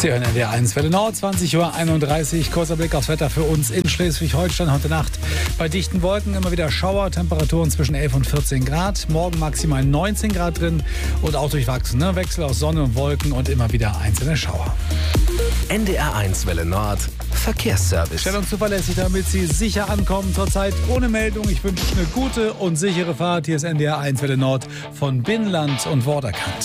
Sie hören NDR 1 Welle Nord, 20:31 Uhr. Kurzer Blick aufs Wetter für uns in Schleswig-Holstein. Heute Nacht bei dichten Wolken immer wieder Schauer, Temperaturen zwischen 11 und 14 Grad. Morgen maximal 19 Grad drin und auch durchwachsen. Wechsel aus Sonne und Wolken und immer wieder einzelne Schauer. NDR 1 Welle Nord, Verkehrsservice. Schnell und zuverlässig, damit Sie sicher ankommen. Zurzeit ohne Meldung. Ich wünsche eine gute und sichere Fahrt. Hier ist NDR 1 Welle Nord von Binnenland und Worderkant.